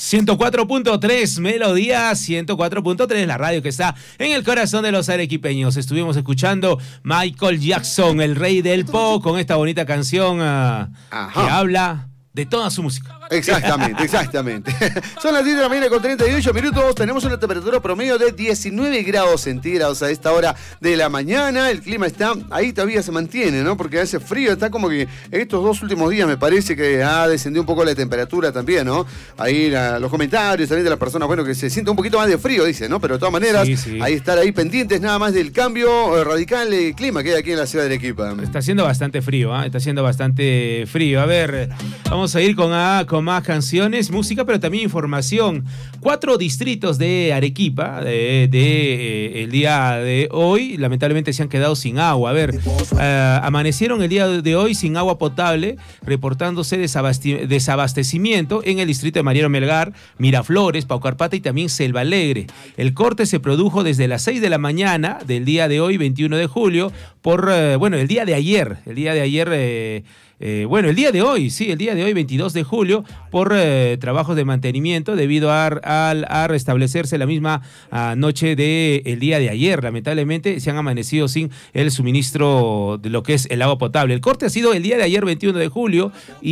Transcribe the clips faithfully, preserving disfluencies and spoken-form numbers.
ciento cuatro punto tres, Melodía ciento cuatro punto tres, la radio que está en el corazón de los arequipeños. Estuvimos escuchando Michael Jackson, el rey del pop, con esta bonita canción uh, que habla de toda su música. Exactamente, exactamente. Son las diez de la mañana con treinta y ocho minutos. Tenemos una temperatura promedio de diecinueve grados centígrados a esta hora de la mañana. El clima está ahí, todavía se mantiene, ¿no? Porque hace frío, está como que estos dos últimos días me parece que ha descendido un poco la temperatura también, ¿no? Ahí la, los comentarios también de las personas, bueno, que se siente un poquito más de frío, dicen, ¿no? Pero de todas maneras, sí, sí. Ahí estar ahí pendientes nada más del cambio radical de clima que hay aquí en la ciudad de Arequipa. Está haciendo bastante frío, ¿eh? Está haciendo bastante frío. A ver, vamos a ir con, a, con más canciones, música, pero también información. Cuatro distritos de Arequipa de, de eh, el día de hoy lamentablemente se han quedado sin agua. A ver, uh, amanecieron el día de hoy sin agua potable, reportándose desabaste desabastecimiento en el distrito de Mariano Melgar, Miraflores, Paucarpata y también Selva Alegre. El corte se produjo desde las seis de la mañana del día de hoy, veintiuno de julio, por, uh, bueno, el día de ayer, el día de ayer... Eh, Eh, bueno, el día de hoy, sí, el día de hoy, veintidós de julio, por eh, trabajos de mantenimiento debido a, a, a restablecerse la misma a, noche del día de ayer. Lamentablemente se han amanecido sin el suministro de lo que es el agua potable. El corte ha sido el día de ayer, veintiuno de julio,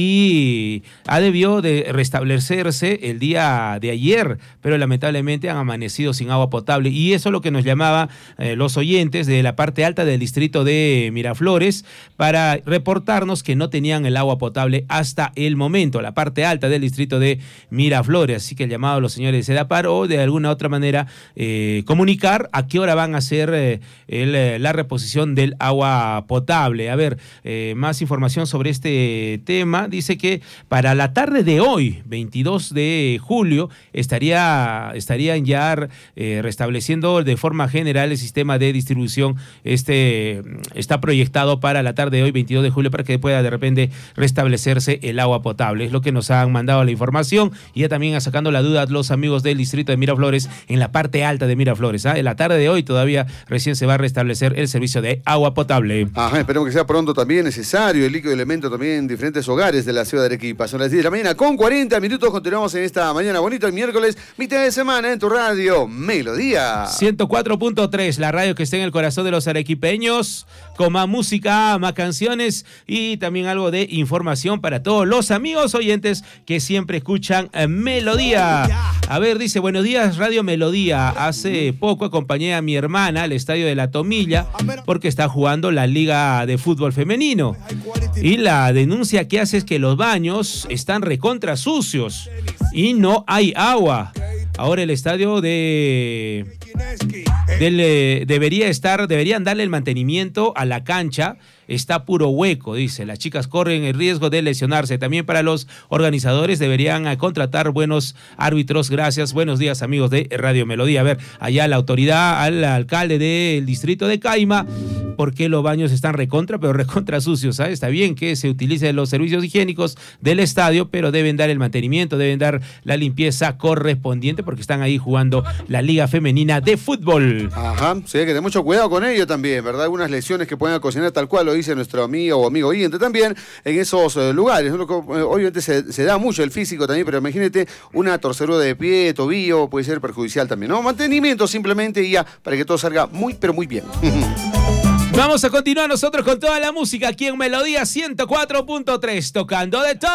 y ha debido de restablecerse el día de ayer, pero lamentablemente han amanecido sin agua potable. Y eso es lo que nos llamaba eh, los oyentes de la parte alta del distrito de Miraflores para reportarnos que no tenían el agua potable hasta el momento, la parte alta del distrito de Miraflores. Así que el llamado a los señores de SEDAPAR o de alguna otra manera eh, comunicar a qué hora van a hacer eh, el, la reposición del agua potable. A ver, eh, más información sobre este tema. Dice que para la tarde de hoy, veintidós de julio, estaría, estarían ya eh, restableciendo de forma general el sistema de distribución. Este está proyectado para la tarde de hoy, veintidós de julio, para que pueda de repente restablecerse el agua potable. Es lo que nos han mandado la información y ya también sacando la duda los amigos del distrito de Miraflores en la parte alta de Miraflores. ¿eh? En la tarde de hoy todavía recién se va a restablecer el servicio de agua potable. Ajá, esperemos que sea pronto también necesario el líquido elemento también en diferentes hogares de la ciudad de Arequipa. Son las diez de la mañana con cuarenta minutos. Continuamos en esta mañana bonita, el miércoles, mitad de semana en tu radio Melodía ciento cuatro punto tres, la radio que está en el corazón de los arequipeños, con más música, más canciones y también algo de información para todos los amigos oyentes que siempre escuchan Melodía. A ver, dice, buenos días, Radio Melodía. Hace poco acompañé a mi hermana al estadio de La Tomilla porque está jugando la Liga de Fútbol Femenino. Y la denuncia que hace es que los baños están recontra sucios y no hay agua. Ahora el estadio de... Del, eh, debería estar, deberían darle el mantenimiento a la cancha, está puro hueco, dice. Las chicas corren el riesgo de lesionarse. También para los organizadores deberían a contratar buenos árbitros. Gracias, buenos días amigos de Radio Melodía. A ver, allá la autoridad, al alcalde del distrito de Caima, ¿por qué los baños están recontra, pero recontra sucios? ¿sabes? Está bien que se utilicen los servicios higiénicos del estadio, pero deben dar el mantenimiento, deben dar la limpieza correspondiente porque están ahí jugando la Liga Femenina de Fútbol. Ajá, sí, hay que tener mucho cuidado con ello también, ¿verdad? Algunas lesiones que pueden ocasionar, tal cual lo dice nuestro amigo o amigo oyente también, en esos eh, lugares. ¿no? Obviamente se, se da mucho el físico también, pero imagínate una torcedura de pie, tobillo, puede ser perjudicial también, ¿no? Mantenimiento simplemente y ya, para que todo salga muy, pero muy bien. Vamos a continuar nosotros con toda la música aquí en Melodía ciento cuatro punto tres, tocando de todo.